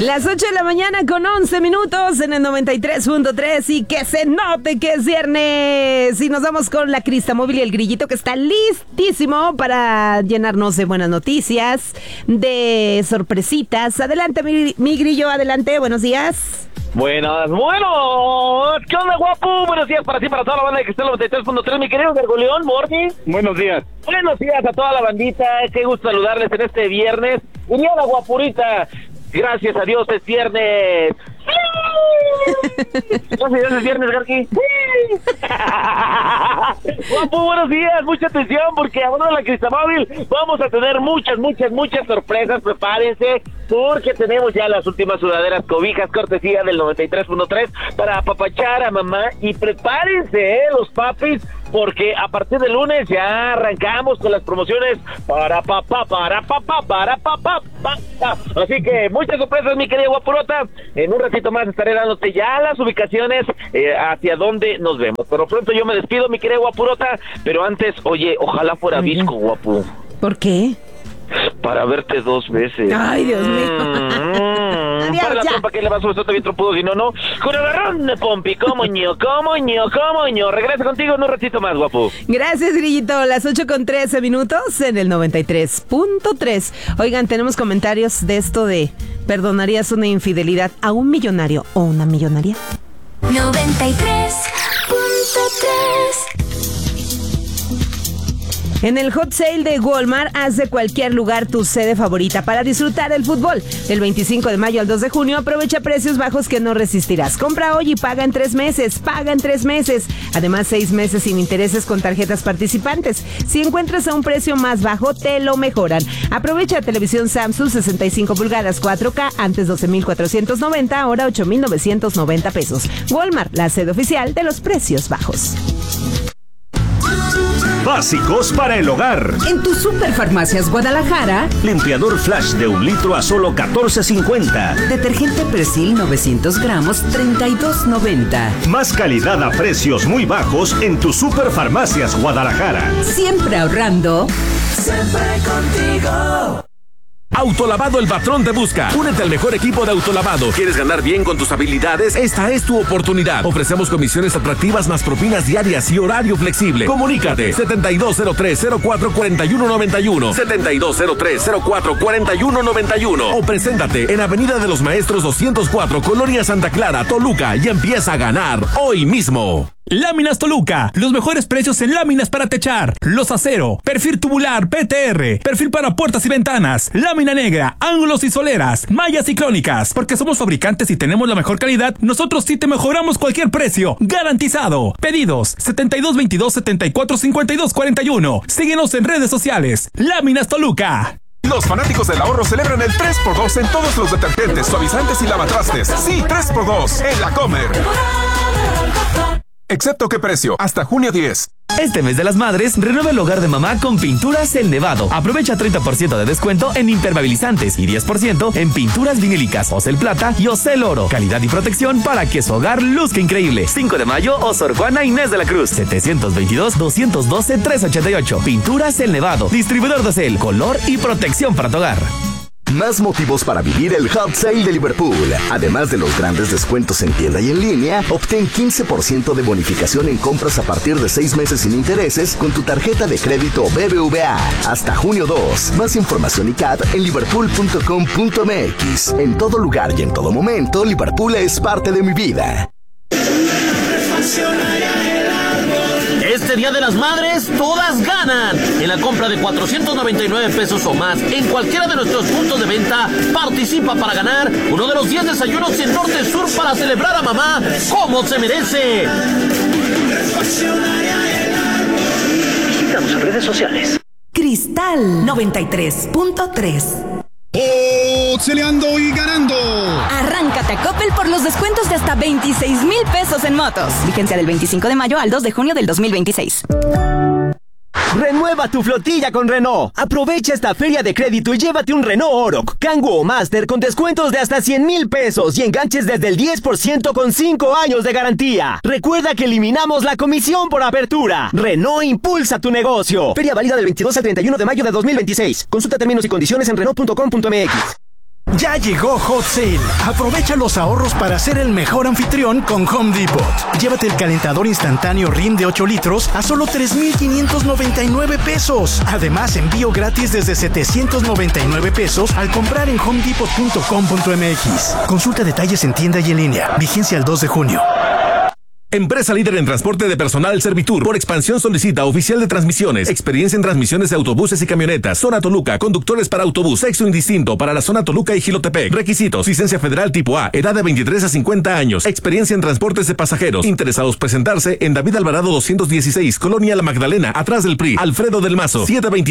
Las 8 de la mañana con 11 minutos en el 93.3 y que se note que es viernes. Y nos vamos con la Cristamóvil y el Grillito, que está listísimo para llenarnos de buenas noticias, de sorpresitas. Adelante, mi Grillo, adelante, buenos días. Buenas, ¿qué onda, guapo? Buenos días para ti, para toda la banda de Cristal 93.3, mi querido Gargoleón, morning. Buenos días. Buenos días a toda la bandita, qué gusto saludarles en este viernes. Y mira la guapurita, gracias a Dios es viernes. Gracias a Dios es viernes, Garqui. Guapo, buenos días, mucha atención porque hablando de la Cristamóvil vamos a tener muchas sorpresas, prepárense porque tenemos ya las últimas sudaderas cobijas cortesía del 93.3 para apapachar a mamá y prepárense, los papis, porque a partir del lunes ya arrancamos con las promociones para papá. Así que muchas sorpresas, mi querida guapurota. En un ratito más estaré dándote ya las ubicaciones hacia dónde nos vemos. Pero pronto yo me despido, mi querida guapurota, pero antes, oye, ojalá fuera visco, guapo. ¿Por qué? Para verte 2 veces. Ay, Dios mío. Para la trompa que le va a subir bien trompudo, si no. Con agarrón de pompi, cómo ño. Regresa contigo en un ratito más, guapo. Gracias, Grillito. Las 8 con 13 minutos en el 93.3. Oigan, tenemos comentarios de esto de ¿perdonarías una infidelidad a un millonario o una millonaria? 93.3. En el Hot Sale de Walmart, haz de cualquier lugar tu sede favorita para disfrutar el fútbol. Del 25 de mayo al 2 de junio, aprovecha precios bajos que no resistirás. Compra hoy y paga en 3 meses. Además, 6 meses sin intereses con tarjetas participantes. Si encuentras a un precio más bajo, te lo mejoran. Aprovecha televisión Samsung 65 pulgadas 4K, antes 12,490, ahora 8,990 pesos. Walmart, la sede oficial de los precios bajos. Básicos para el hogar. En tu Superfarmacias Guadalajara, Limpiador Flash de 1 litro a solo $14.50. detergente Persil 900 gramos, $32.90. Más calidad a precios muy bajos en tu Superfarmacias Guadalajara. Siempre ahorrando. Siempre contigo. Autolavado El Patrón te busca. Únete al mejor equipo de autolavado. ¿Quieres ganar bien con tus habilidades? Esta es tu oportunidad. Ofrecemos comisiones atractivas más propinas diarias y horario flexible. Comunícate 7203-044191 7203-044191 o preséntate en Avenida de los Maestros 204, Colonia Santa Clara, Toluca, y empieza a ganar hoy mismo. Láminas Toluca, los mejores precios en láminas para techar, los acero, perfil tubular, PTR, perfil para puertas y ventanas, lámina negra, ángulos y soleras, mallas y crónicas. Porque somos fabricantes y tenemos la mejor calidad, nosotros sí te mejoramos cualquier precio, garantizado. Pedidos 7222-745241. Síguenos en redes sociales. Láminas Toluca. Los fanáticos del ahorro celebran el 3x2 en todos los detergentes, suavizantes y lavatrastes. Sí, 3x2 en La Comer. Excepto qué precio, hasta junio 10. Este mes de las madres, renueva el hogar de mamá con Pinturas El Nevado. Aprovecha 30% de descuento en impermeabilizantes y 10% en pinturas vinílicas, Ocel Plata y Ocel Oro. Calidad y protección para que su hogar luzca increíble. 5 de mayo, Sor Juana Inés de la Cruz. 722-212-388. Pinturas El Nevado. Distribuidor de Ocel, color y protección para tu hogar. Más motivos para vivir el Hot Sale de Liverpool. Además de los grandes descuentos en tienda y en línea, obtén 15% de bonificación en compras a partir de 6 meses sin intereses con tu tarjeta de crédito BBVA. Hasta junio 2. Más información y CAT en liverpool.com.mx. En todo lugar y en todo momento, Liverpool es parte de mi vida. Este Día de las Madres, todas ganan. En la compra de 499 pesos o más en cualquiera de nuestros puntos de venta, participa para ganar uno de los 10 desayunos en Norte Sur para celebrar a mamá como se merece. Visítanos en redes sociales. Cristal 93.3. Oxeleando y ganando. Arráncate a Coppel por los descuentos de hasta 26,000 pesos en motos. Vigencia del 25 de mayo al 2 de junio del 2026. Renueva tu flotilla con Renault. Aprovecha esta feria de crédito y llévate un Renault Oroch, Kangoo o Master con descuentos de hasta 100,000 pesos y enganches desde el 10% con 5 años de garantía. Recuerda que eliminamos la comisión por apertura. Renault impulsa tu negocio. Feria válida del 22 al 31 de mayo de 2026. Consulta términos y condiciones en Renault.com.mx. Ya llegó Hot Sale. Aprovecha los ahorros para ser el mejor anfitrión con Home Depot. Llévate el calentador instantáneo Rin de 8 litros a solo 3,599 pesos. Además, envío gratis desde 799 pesos al comprar en homedepot.com.mx. Consulta detalles en tienda y en línea. Vigencia al 2 de junio. Empresa líder en transporte de personal Servitur. Por expansión solicita oficial de transmisiones. Experiencia en transmisiones de autobuses y camionetas. Zona Toluca. Conductores para autobús. Sexo indistinto para la zona Toluca y Jilotepec. Requisitos. Licencia federal tipo A. Edad de 23 a 50 años. Experiencia en transportes de pasajeros. Interesados presentarse en David Alvarado 216. Colonia La Magdalena. Atrás del PRI. Alfredo del Mazo.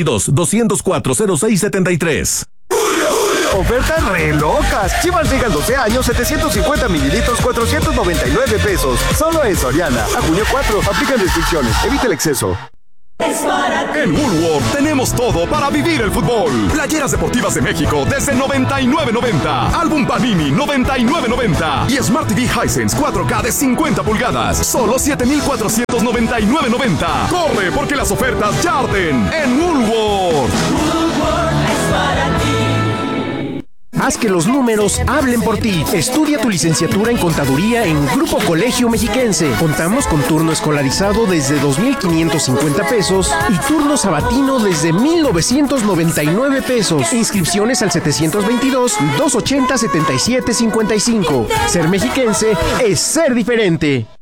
722-204-0673. Ofertas re locas. Chivas Liga 12 años, 750 mililitros, 499 pesos. Solo en Soriana. A junio 4. Aplican restricciones. Evita el exceso. En Woolworth tenemos todo para vivir el fútbol. Playeras deportivas de México desde $99.90. Álbum Panini $99.90. Y Smart TV Hisense 4K de 50 pulgadas. Solo $7,499.90. Corre porque las ofertas ya arden en Woolworth. Woolworth es para ti. Haz que los números hablen por ti. Estudia tu licenciatura en Contaduría en Grupo Colegio Mexiquense. Contamos con turno escolarizado desde 2,550 pesos y turno sabatino desde 1,999 pesos. Inscripciones al 722-280-7755. Ser mexiquense es ser diferente.